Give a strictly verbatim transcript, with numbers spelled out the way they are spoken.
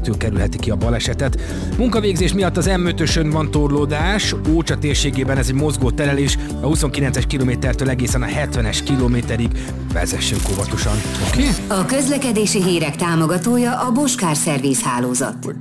ettől kerülheti ki a balesetet. Munkavégzés miatt az M ötösön van torlódás, Ócsa térségében ez egy mozgó terelés, a huszonkilences kilométertől egészen a hetvenes kilométerig. Vezessünk óvatosan, oké? Okay? A közlekedési hírek támogatója a Bosch Car Service hálózat.